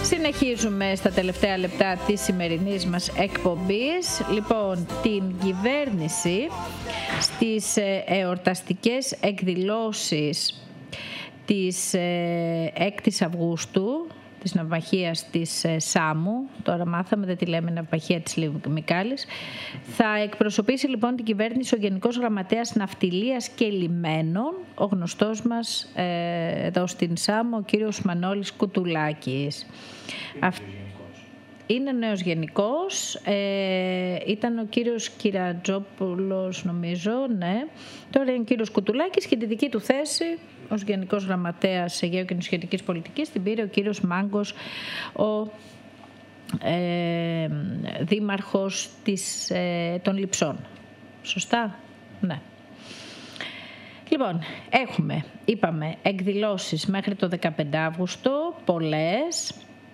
Συνεχίζουμε στα τελευταία λεπτά της σημερινής μας εκπομπής. Λοιπόν, την κυβέρνηση στις εορταστικές εκδηλώσεις της 6ης Αυγούστου, της ναυμαχίας της Σάμου, τώρα μάθαμε, δεν τη λέμε ναυμαχία της Λιμικάλης, θα εκπροσωπήσει λοιπόν την κυβέρνηση ο Γενικός Γραμματέας Ναυτιλίας και Λιμένων, ο γνωστός μας εδώ στην Σάμο, ο κύριος Μανώλης Κουτουλάκης. Είναι νέος γενικός, ήταν ο κύριος Κυρατζόπουλος νομίζω, ναι. Τώρα είναι ο κύριος Κουτουλάκης και τη δική του θέση ως Γενικός Γραμματέας Αιγαίου και Νησιωτικής Πολιτικής την πήρε ο κύριος Μάγκος, ο δήμαρχος των Λειψών. Σωστά? Ναι. Λοιπόν, έχουμε, είπαμε, εκδηλώσεις μέχρι το 15 Αύγουστο, πολλές.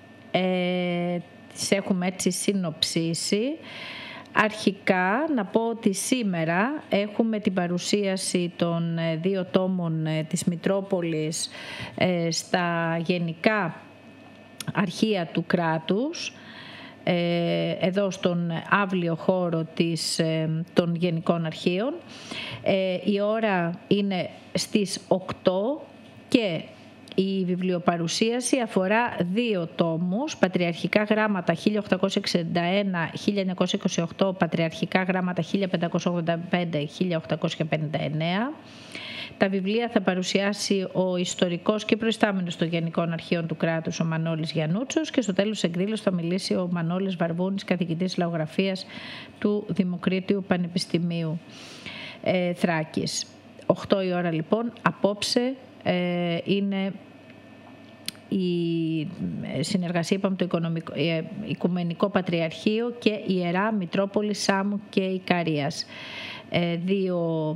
Τις έχουμε έτσι συνοψίσει. Αρχικά να πω ότι σήμερα έχουμε την παρουσίαση των 2 τόμων της Μητρόπολης στα γενικά αρχεία του κράτους, εδώ στον αύλιο χώρο των Γενικών Αρχείων. Η ώρα είναι στις 8 και η βιβλιοπαρουσίαση αφορά 2 τόμους, πατριαρχικά γράμματα 1861-1928, πατριαρχικά γράμματα 1585-1859. Τα βιβλία θα παρουσιάσει ο ιστορικός και προϊστάμενος των Γενικών Αρχείων του κράτους, ο Μανώλης Γιαννούτσος, και στο τέλος της εκδήλωσης θα μιλήσει ο Μανώλης Βαρβούνης, καθηγητής λαογραφίας του Δημοκρίτιου Πανεπιστημίου Θράκης. 8 η ώρα λοιπόν, απόψε είναι η συνεργασία, είπαμε, το Οικουμενικό Πατριαρχείο και η Ιερά Μητρόπολη Σάμου και Ικαρίας. 2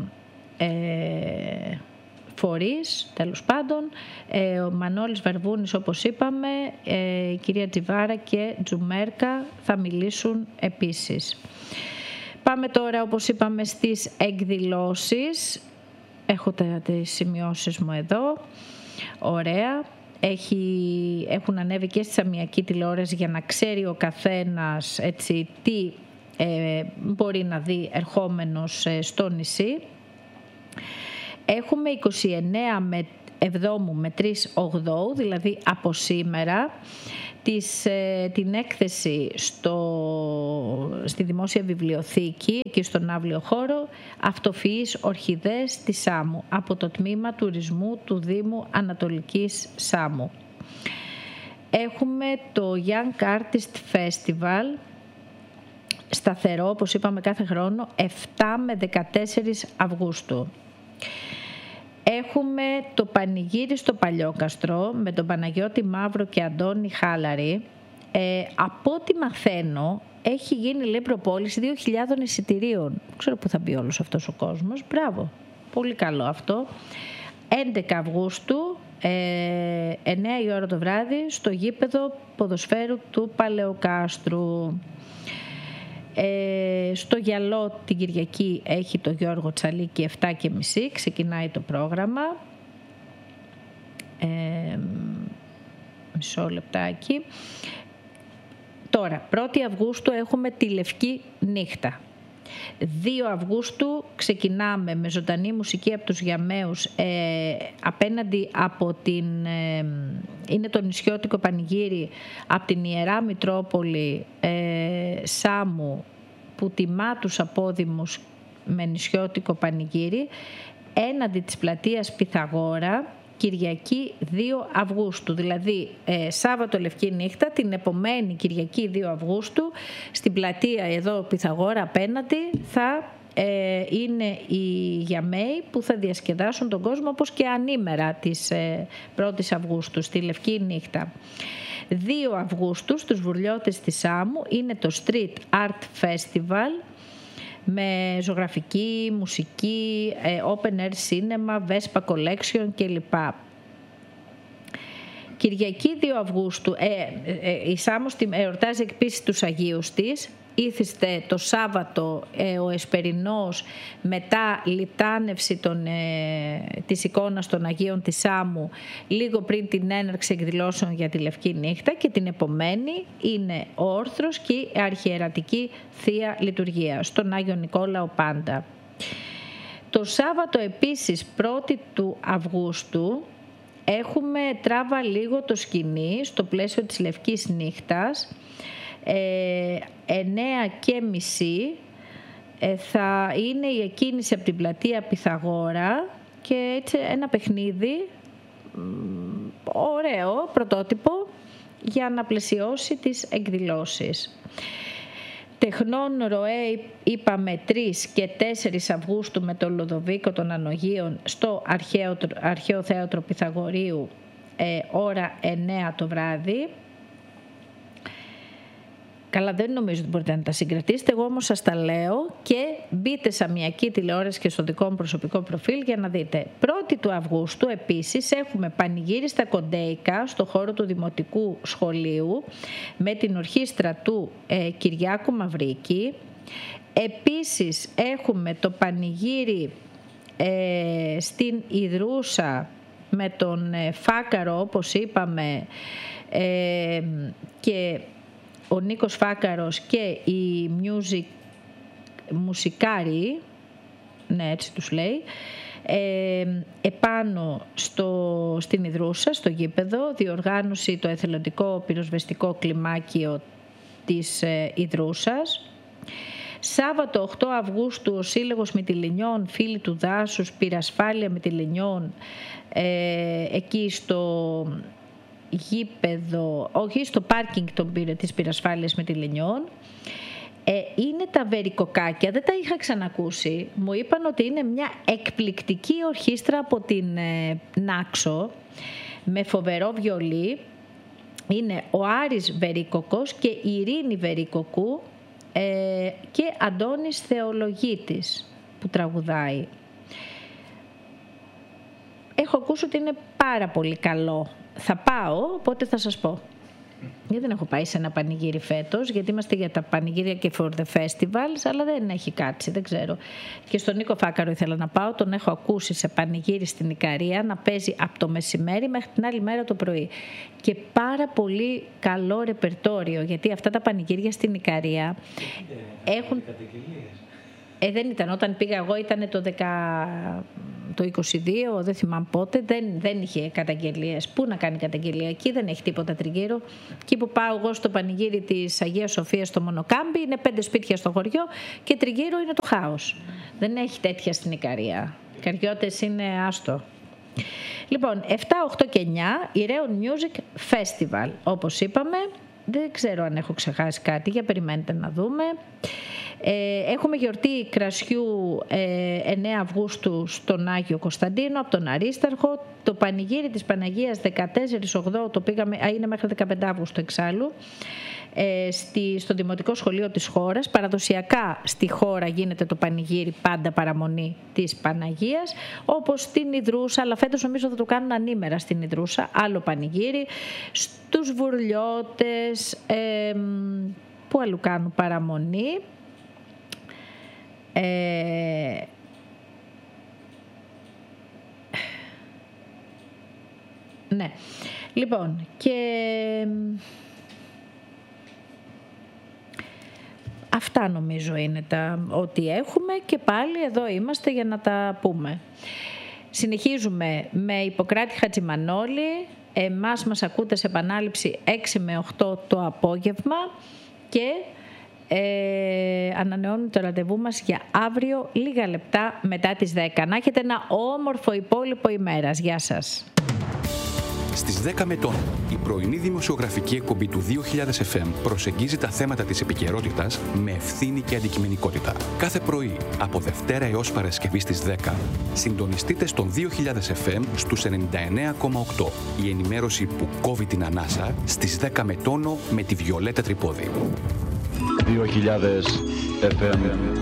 φορείς, τέλος πάντων. Ο Μανώλης Βαρβούνης, όπως είπαμε, η κυρία Τζιβάρα και Τζουμέρκα θα μιλήσουν επίσης. Πάμε τώρα, όπως είπαμε, στις εκδηλώσεις. Έχω τις σημειώσεις μου εδώ. Ωραία. Έχουν ανέβει και στη Σαμιακή τηλεόραση για να ξέρει ο καθένας έτσι τι μπορεί να δει ερχόμενος στο νησί. Έχουμε 29 με 7 με 3 Ογδόου, δηλαδή από σήμερα, την έκθεση στη Δημόσια Βιβλιοθήκη και στον αύλιο χώρο «Αυτοφυείς Ορχιδές της Σάμου» από το Τμήμα Τουρισμού του Δήμου Ανατολικής Σάμου. Έχουμε το Young Artist Festival, σταθερό, όπως είπαμε, κάθε χρόνο, 7 με 14 Αυγούστου. Έχουμε το πανηγύρι στο Παλιόκαστρο με τον Παναγιώτη Μαύρο και Αντώνη Χάλαρη. Από ό,τι μαθαίνω, έχει γίνει, λέει, προπόληση 2.000 εισιτηρίων. Δεν ξέρω πού θα μπει όλος αυτός ο κόσμος. Μπράβο, πολύ καλό αυτό. 11 Αυγούστου, 9 η ώρα το βράδυ, στο γήπεδο ποδοσφαίρου του Παλαιοκάστρου. Στο Γιαλό την Κυριακή έχει το Γιώργο Τσαλίκη, 7:30 ξεκινάει το πρόγραμμα. Μισό λεπτάκι. Τώρα, 1η Αυγούστου έχουμε τη Λευκή Νύχτα. 2 Αυγούστου ξεκινάμε με ζωντανή μουσική από τους Γιαμαίους, απέναντι από είναι το νησιώτικο πανηγύρι από την Ιερά Μητρόπολη Σάμου, που τιμά τους απόδημους με νησιώτικο πανηγύρι, έναντι της πλατείας Πυθαγόρα, Κυριακή 2 Αυγούστου, δηλαδή Σάββατο Λευκή Νύχτα, την επομένη Κυριακή 2 Αυγούστου, στην πλατεία εδώ Πυθαγόρα απέναντι θα είναι οι Γιαμαίοι που θα διασκεδάσουν τον κόσμο, όπως και ανήμερα της 1ης Αυγούστου στη Λευκή Νύχτα. 2 Αυγούστου στους Βουρλιώτες της Σάμου είναι το Street Art Festival με ζωγραφική, μουσική, open air cinema, Vespa Collection κλπ. Κυριακή 2 Αυγούστου η Σάμος εορτάζει επίσης τους Αγίους της. ήθιστε το Σάββατο ο Εσπερινός, μετά λιτάνευση της εικόνας των Αγίων της Σάμου, λίγο πριν την έναρξη εκδηλώσεων για τη Λευκή Νύχτα, και την επομένη είναι ο όρθρος και η αρχιερατική Θεία Λειτουργία στον Άγιο Νικόλαο πάντα. Το Σάββατο επίσης 1η του Αυγούστου έχουμε τράβα λίγο το σκηνή στο πλαίσιο της Λευκής Νύχτας. 9:30 θα είναι η εκκίνηση από την πλατεία Πυθαγόρα και έτσι ένα παιχνίδι ωραίο, πρωτότυπο, για να πλαισιώσει τις εκδηλώσεις. Τεχνών ροέ είπαμε 3 και 4 Αυγούστου με τον Λοδοβίκο των Ανογείων στο Αρχαίο Θέατρο Πυθαγορείου, ώρα 9 το βράδυ. Καλά, δεν νομίζω ότι μπορείτε να τα συγκρατήσετε, εγώ όμως σας τα λέω, και μπείτε Σαμιακή Τηλεόραση και στο δικό μου προσωπικό προφίλ για να δείτε. 1η του Αυγούστου επίσης έχουμε πανηγύρι στα Κοντέικα στο χώρο του Δημοτικού Σχολείου με την ορχήστρα του Κυριάκου Μαυρίκη. Επίσης έχουμε το πανηγύρι στην Ιδρούσα με τον Φάκαρο, όπως είπαμε, και ο Νίκος Φάκαρος και η Μουσικάρι, ναι, έτσι τους λέει, επάνω στην Ιδρούσα, στο γήπεδο, διοργάνωση το εθελοντικό πυροσβεστικό κλιμάκιο της Ιδρούσας. Σάββατο 8 Αυγούστου ο Σύλλογος Μυτιληνιών, Φίλοι του Δάσους, Πυρασφάλεια Μυτιληνιών, εκεί στο γήπεδο, όχι, στο πάρκινγκ της Πυρασφάλειας Μυτιληνιών. Είναι τα Βερικοκάκια, δεν τα είχα ξανακούσει. Μου είπαν ότι είναι μια εκπληκτική ορχήστρα από την Νάξο με φοβερό βιολί. Είναι ο Άρης Βερίκοκος και η Ειρήνη Βερίκοκου και Αντώνης Θεολογίτης που τραγουδάει. Έχω ακούσει ότι είναι πάρα πολύ καλό. Θα πάω, οπότε θα σας πω. Γιατί δεν έχω πάει σε ένα πανηγύρι φέτος, γιατί είμαστε για τα πανηγύρια και for the festivals, αλλά δεν έχει κάτσει, δεν ξέρω. Και στον Νίκο Φάκαρο ήθελα να πάω, τον έχω ακούσει σε πανηγύρι στην Ικαρία να παίζει από το μεσημέρι μέχρι την άλλη μέρα το πρωί. Και πάρα πολύ καλό ρεπερτόριο, γιατί αυτά τα πανηγύρια στην Ικαρία έχουν... δεν ήταν, όταν πήγα εγώ ήταν το 22, δεν θυμάμαι πότε, δεν είχε καταγγελίες. Πού να κάνει καταγγελία, εκεί δεν έχει τίποτα τριγύρω. Εκεί που πάω εγώ στο πανηγύρι της Αγίας Σοφίας στο Μονοκάμπι, είναι 5 σπίτια στο χωριό και τριγύρω είναι το χάος. Δεν έχει τέτοια στην Ικαρία. Οι Καριώτες είναι άστο. Λοιπόν, 7, 8 και 9, Ηρέων Music Festival, όπως είπαμε. Δεν ξέρω αν έχω ξεχάσει κάτι, για περιμένετε να δούμε. Έχουμε γιορτή κρασιού 9 Αυγούστου στον Άγιο Κωνσταντίνο από τον Αρίσταρχο. Το πανηγύρι της Παναγίας 14/8 το πήγαμε, είναι μέχρι 15 Αυγούστου εξάλλου, στο Δημοτικό Σχολείο της χώρας. Παραδοσιακά στη χώρα γίνεται το πανηγύρι πάντα παραμονή της Παναγίας, όπως στην Ιδρούσα, αλλά φέτος νομίζω θα το κάνουν ανήμερα στην Ιδρούσα, άλλο πανηγύρι. Στους Βουρλιώτες, που αλλού κάνουν παραμονή. Ναι, λοιπόν, και αυτά νομίζω είναι ό,τι έχουμε, και πάλι εδώ είμαστε για να τα πούμε. Συνεχίζουμε με Ιπποκράτη Χατζημανόλη. Μας ακούτε σε επανάληψη 6 με 8 το απόγευμα και ανανεώνουμε το ραντεβού μας για αύριο λίγα λεπτά μετά τις 10. Να έχετε ένα όμορφο υπόλοιπο ημέρας. Γεια σας. Στις 10 Μετών, η πρωινή δημοσιογραφική εκπομπή του 2000 FM προσεγγίζει τα θέματα της επικαιρότητας με ευθύνη και αντικειμενικότητα. Κάθε πρωί, από Δευτέρα έως Παρασκευή στις 10, συντονιστείτε στον 2000 FM στους 99,8. Η ενημέρωση που κόβει την ανάσα στις 10 με τόνο με τη Βιολέτα Τρυπόδη. 2000 FM.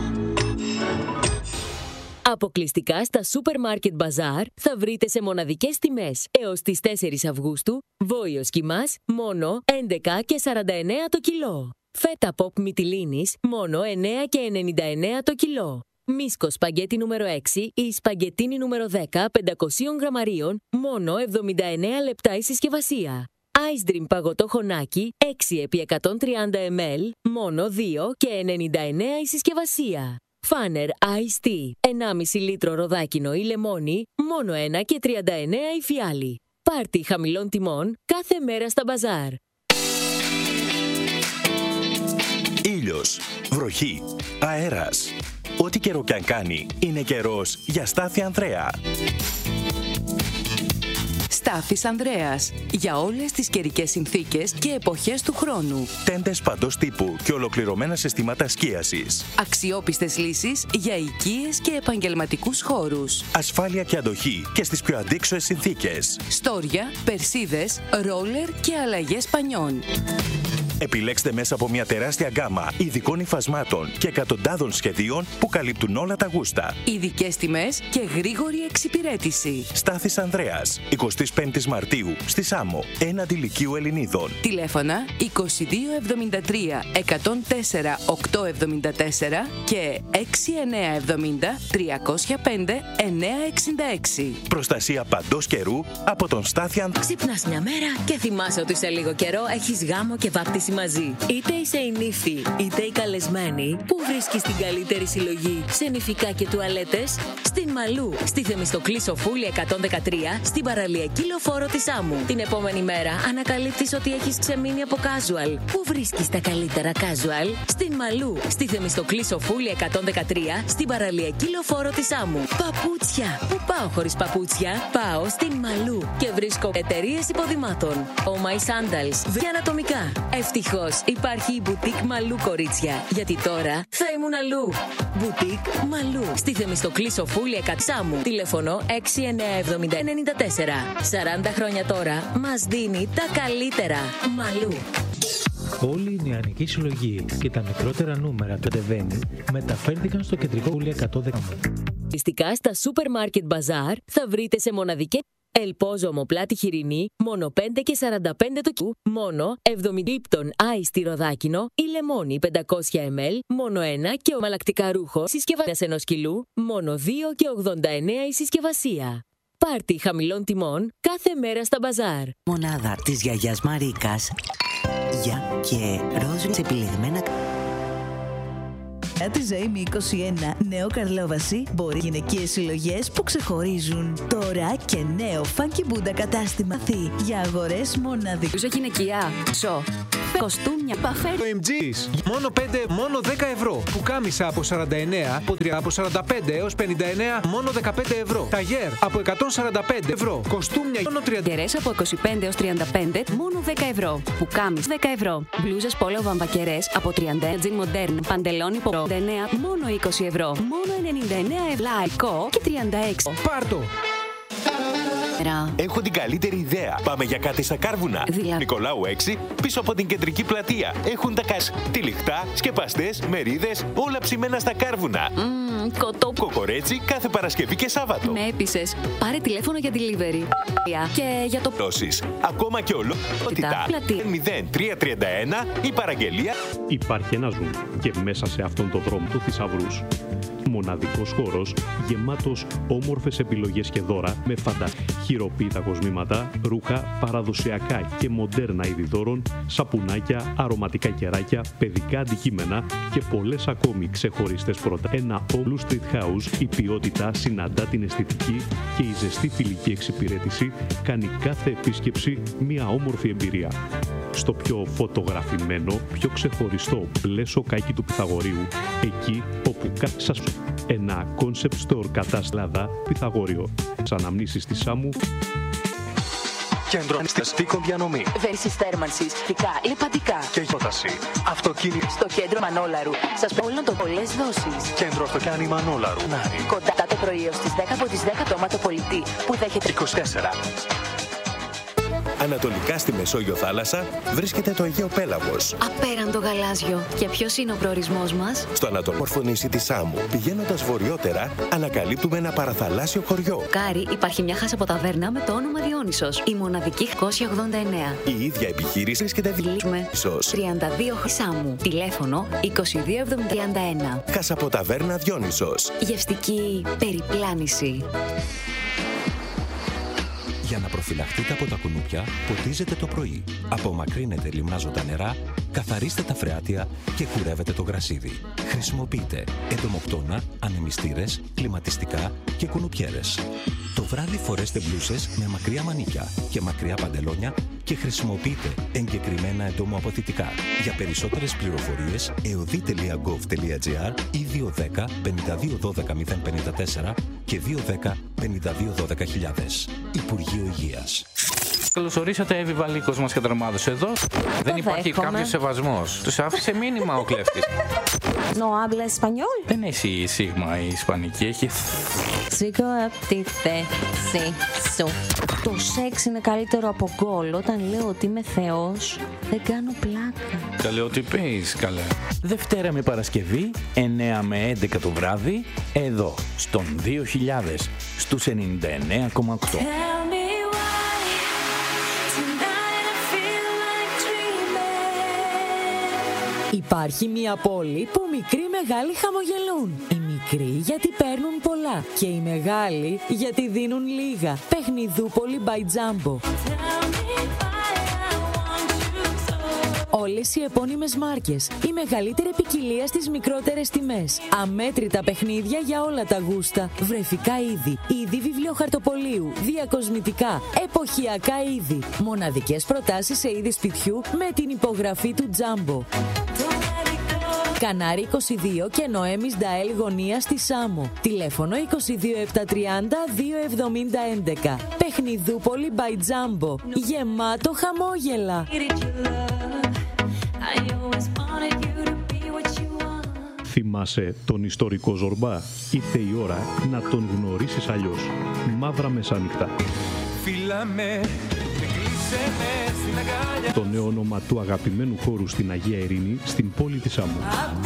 Αποκλειστικά στα Supermarket Bazaar θα βρείτε σε μοναδικές τιμές έως τις 4 Αυγούστου Βόηος κιμάς μόνο 11,49 το κιλό. Φέτα pop μυτιλίνης, μόνο 9,99 το κιλό. Μίσκο σπαγκέτι νούμερο 6 ή σπαγκετίνι νούμερο 10, 500 γραμμαρίων, μόνο 79 λεπτά η συσκευασία. Ice Dream παγωτό χωνάκι, 6x130 ml, μόνο 2,99 η συσκευασία. Φάνερ Ice Tea, 1,5 λίτρο ροδάκινο ή λεμόνι, μόνο 1,39 η φιάλη. Πάρτι χαμηλών τιμών κάθε μέρα στα μπαζάρ. Ήλιος, βροχή, αέρας. Ό,τι καιρό κι αν κάνει, είναι καιρός για Στάθη Ανδρέα. Στάθης Ανδρέας. Για όλες τις καιρικές συνθήκες και εποχές του χρόνου. Τέντες παντός τύπου και ολοκληρωμένα συστήματα σκίασης. Αξιόπιστες λύσεις για οικίες και επαγγελματικούς χώρους. Ασφάλεια και αντοχή και στις πιο αντίξωες συνθήκες. Στόρια, περσίδες, ρόλερ και αλλαγές πανιών. Επιλέξτε μέσα από μια τεράστια γκάμα ειδικών υφασμάτων και εκατοντάδων σχεδίων που καλύπτουν όλα τα γούστα. Ειδικές τιμές και γρήγορη εξυπηρέτηση. Στάθης Ανδρέας, 25 Μαρτίου, στη Σάμο, έναντι Λυκείου Ελληνίδων. Τηλέφωνα 2273 104 874 και 6970 305 966. Προστασία παντός καιρού από τον Στάθη Ανδρέα. Ξυπνάς μια μέρα και θυμάσαι ότι σε λίγο καιρό έχεις γάμο και βάπτιση μαζί. Είτε είσαι η νύφη, είτε η καλεσμένη, που βρίσκεις την καλύτερη συλλογή σε νηφικά και τουαλέτες? Στην Μαλού, στη Θεμιστοκλή Σοφούλη 113, στην παραλιακή λεωφόρο της Άμμου. Την επόμενη μέρα ανακαλύπτεις ότι έχεις ξεμείνει από casual. Πού βρίσκεις τα καλύτερα casual? Στην Μαλού, στη Θεμιστοκλή Σοφούλη 113, στην παραλιακή λεωφόρο της Άμμου. Παπούτσια. Πού πάω χωρίς παπούτσια? Πάω στην Μαλού και βρίσκω εταιρείες υποδημάτων. Oh My Sandals. Για ανατομικά. Ευτυχώς υπάρχει η Boutique Μαλού, κορίτσια. Γιατί τώρα θα ήμουν αλλού. Boutique Μαλού. Στη Θεμιστοκλή Σοφούλη 100 Σάμου. Τηλέφωνο 697094. 40 χρόνια τώρα μας δίνει τα καλύτερα. Μαλού. Όλη η νεανική συλλογή και τα μικρότερα νούμερα του Ντεβένι μεταφέρθηκαν στο κεντρικό Ούλη 110. Λιστικά στα Supermarket Bazaar θα βρείτε σε μοναδικές Ελπόζο ομοπλάτη χοιρινή, μόνο 5,45 το κιλό, μόνο 70 λίπτων άιστη ροδάκινο ή λεμόνι 500 ml, μόνο 1 και ομαλακτικά ρούχο συσκευασίας ενός κιλού, μόνο 2,89 η συσκευασία. Πάρτι χαμηλών τιμών κάθε μέρα στα μπαζάρ. Μονάδα της γιαγιάς Μαρίκας για και ροζ επιλεγμένα. Τη ζωή με 21 νέο Καρλόβαση μπορεί γυναικείες συλλογές που ξεχωρίζουν. Τώρα και νέο Funky Buddha κατάστημα για αγορές μοναδικές. Γυναικεία, κοστούμια, παφέ. Το MG's, μόνο 5, μόνο 10 ευρώ. Πουκάμισα από 49, από 45 έως 59, μόνο 15 ευρώ. Ταγέρ από 145 ευρώ. Κοστούμια, μόνο 30. Κερές από 25 έως 35, μόνο 10 ευρώ. Πουκάμις, 10 ευρώ. Μπλούζες πόλο βαμβακερές από 30, τζιν μοντέρν, παντελόνι προ 9, μόνο 20 ευρώ. Μόνο 99 ευλαϊκό και 36. Πάρτο! Έχω την καλύτερη ιδέα. Πάμε για κάτι στα Κάρβουνα. Νικολάου 6, πίσω από την κεντρική πλατεία. Έχουν τα τυλιχτά, σκεπαστές, μερίδες, όλα ψημένα στα Κάρβουνα. Κοκορέτσι κάθε Παρασκευή και Σάββατο. Με έπεισες. Πάρε τηλέφωνο για delivery. Και για το δόσεις. Ακόμα και ολότητα. 0331 η παραγγελία. Υπάρχει ένα ζουμ και μέσα σε αυτόν τον δρόμο του θησαυρούς. Μοναδικός χώρος γεμάτος όμορφες επιλογές και δώρα με χειροποίητα κοσμήματα, ρούχα, παραδοσιακά και μοντέρνα είδη δώρων, σαπουνάκια, αρωματικά κεράκια, παιδικά αντικείμενα και πολλές ακόμη ξεχωριστές προτάσεις. Ένα όλου street house, η ποιότητα συναντά την αισθητική και η ζεστή φιλική εξυπηρέτηση κάνει κάθε επίσκεψη μια όμορφη εμπειρία. Στο πιο φωτογραφημένο, πιο ξεχωριστό μπλε σοκάκι του Πυθαγορείου, εκεί όπου σας ένα concept store κατάστημα Πυθαγόριο. Αναμνήσεις της Σάμου. Κέντρο αστικών διανομή. Βέρσης θέρμανσης, φυτικά, λιπαντικά. Και γιόταση. Αυτοκίνητο. Στο κέντρο Μανόλαρου. Σας όλων των πολλές δόσεις. Κέντρο αυτοκίνητο Μανόλαρου. Κοντά το πρωί ως τις 10 από τις 10 το πολιτή που δέχεται 24. Ανατολικά στη Μεσόγειο θάλασσα βρίσκεται το Αιγαίο Πέλαγος. Απέραντο γαλάζιο. Και ποιος είναι ο προορισμός μας? Στο ανατολικό νησί της Σάμου, πηγαίνοντας βορειότερα, ανακαλύπτουμε ένα παραθαλάσσιο χωριό. Κάρι, υπάρχει μια χασαποταβέρνα με το όνομα Διόνυσος. Η μοναδική 289. Η ίδια επιχείρηση βρίσκεται Διόνυσος. 32 Σάμου. Τηλέφωνο 2271. Χασαποταβέρνα Διόνυσος. Γευστική περιπλάνηση. Για να προφυλαχτείτε από τα κουνούπια, ποτίζετε το πρωί. Απομακρύνετε λιμνάζοντα νερά, καθαρίστε τα φρεάτια και κουρεύετε το γρασίδι. Χρησιμοποιείτε εντομοκτώνα, ανεμιστήρες, κλιματιστικά και κουνουπιέρες. Το βράδυ φορέστε μπλούσες με μακριά μανίκια και μακριά παντελόνια και χρησιμοποιείτε εγκεκριμένα εντομοαποθητικά. Για περισσότερες πληροφορίες, eodi.gov.gr ή 210 52 12 054 και 210 52 12 Υπουργείο Υγείας. Καλώς ορίσατε, Εύη Βαλίκος μας καταρμάδωσε εδώ. Δεν υπάρχει κάποιος σεβασμός. Τους άφησε μήνυμα ο κλέφτης. No habla español. Δεν έχει η σίγμα η ισπανική, έχει... Σήκω από τη θέση σου. Το σεξ είναι καλύτερο από γκολ. Όταν λέω ότι είμαι θεός, δεν κάνω πλάκα. Τα λέω ότι πεις, καλά. Δευτέρα με Παρασκευή, 9 με 11 το βράδυ, εδώ, στον 2000, στους 99,8. Υπάρχει μια πόλη που μικροί μεγάλοι χαμογελούν. Οι μικροί γιατί παίρνουν πολλά και οι μεγάλοι γιατί δίνουν λίγα. Παιχνιδούπολη by Jumbo. Όλες οι επώνυμες μάρκες, η μεγαλύτερη ποικιλία στις μικρότερες τιμές. Αμέτρητα παιχνίδια για όλα τα γούστα. Βρεφικά είδη, είδη βιβλιοχαρτοπολίου, διακοσμητικά, εποχιακά είδη. Μοναδικές προτάσεις σε είδη σπιτιού με την υπογραφή του Jumbo. Κανάρι 22 και Νοέμις Νταέλ γωνία στη Σάμο. Τηλέφωνο 22 730 270 11. Παιχνιδούπολη by Jumbo. Γεμάτο χαμόγελα. Θυμάσαι τον ιστορικό Ζορμπά? Ήρθε η ώρα να τον γνωρίσεις αλλιώς. Μαύρα Μεσάνυχτα. Το νέο όνομα του αγαπημένου χώρου στην Αγία Ειρήνη, στην πόλη της Σάμου.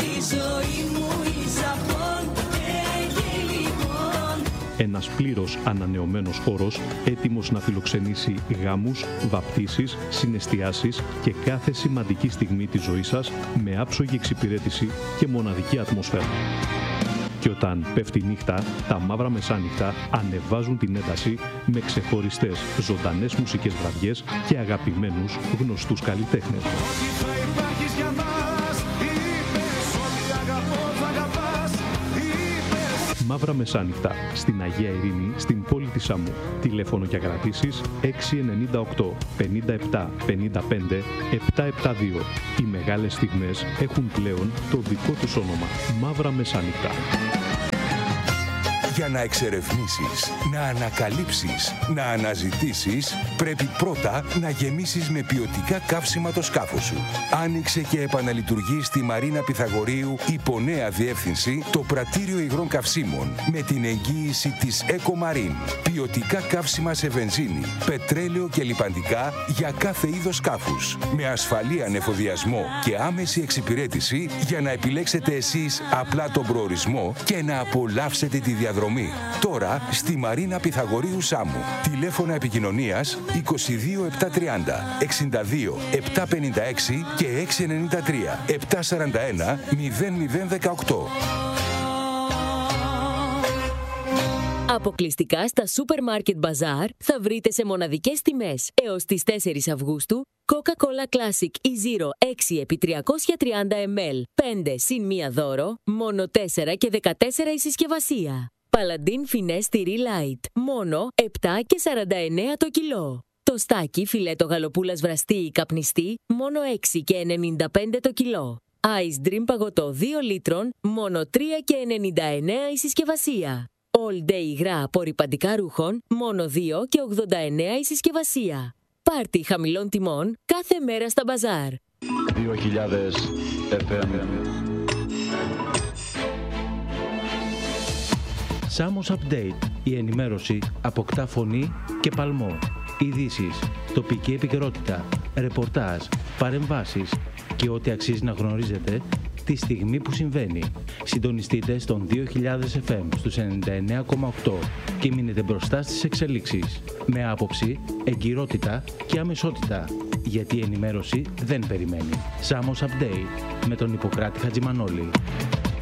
Ένας πλήρως ανανεωμένος χώρος, έτοιμος να φιλοξενήσει γάμους, βαπτίσεις, συναισθιάσεις και κάθε σημαντική στιγμή της ζωής σας με άψογη εξυπηρέτηση και μοναδική ατμόσφαιρα. Και όταν πέφτει η νύχτα, τα Μαύρα Μεσάνυχτα ανεβάζουν την ένταση με ξεχωριστές ζωντανές μουσικές βραδιές και αγαπημένους γνωστούς καλλιτέχνες. Μαύρα Μεσάνυχτα, στην Αγία Ειρήνη, στην πόλη της Σάμου. Τηλέφωνο για κρατήσεις 698 57 55 772. Οι μεγάλες στιγμές έχουν πλέον το δικό τους όνομα. Μαύρα Μεσάνυχτα. Για να εξερευνήσεις, να ανακαλύψεις, να αναζητήσεις, πρέπει πρώτα να γεμίσεις με ποιοτικά καύσιμα το σκάφος σου. Άνοιξε και επαναλειτουργεί στη Μαρίνα Πυθαγορείου υπό νέα διεύθυνση το πρατήριο υγρών καυσίμων με την εγγύηση της Ecomarine. Ποιοτικά καύσιμα σε βενζίνη, πετρέλαιο και λιπαντικά για κάθε είδος σκάφους. Με ασφαλή ανεφοδιασμό και άμεση εξυπηρέτηση για να επιλέξετε εσείς απλά τον προορισμό και να απολαύσετε τη διαδρομή. Τώρα στη Μαρίνα Πυθαγορείου Σάμου. Τηλέφωνα επικοινωνίας 22 730 62 756 και 693 741 0018. Αποκλειστικά στα Supermarket Bazaar θα βρείτε σε μοναδικές τιμές έως τις 4 Αυγούστου Coca-Cola Classic E-Zero 6 επί 330 ml 5 συν 1 δώρο, μόνο 4 και 14 η συσκευασία. Paladin Finesse Tiri Light, μόνο 7 και 49 το κιλό. Το στάκι φιλέτο γαλοπούλας βραστή ή καπνιστή, μόνο 6 και 95 το κιλό. Ice Dream παγωτό 2 λίτρων, μόνο 3 και 99 η συσκευασία. All Day υγρά απορρυπαντικά ρούχων, μόνο 2 και 89 η συσκευασία. Πάρτι χαμηλών τιμών κάθε μέρα στα μπαζάρ. 2000 FM. Samos Update. Η ενημέρωση αποκτά φωνή και παλμό. ειδήσεις, τοπική επικαιρότητα, ρεπορτάζ, παρεμβάσεις και ό,τι αξίζει να γνωρίζετε τη στιγμή που συμβαίνει. Συντονιστείτε στον 2000 FM στους 99,8 και μείνετε μπροστά στις εξελίξεις. Με άποψη, εγκυρότητα και αμεσότητα. Γιατί η ενημέρωση δεν περιμένει. Σάμος Update με τον Ιπποκράτη Χατζημανόλη.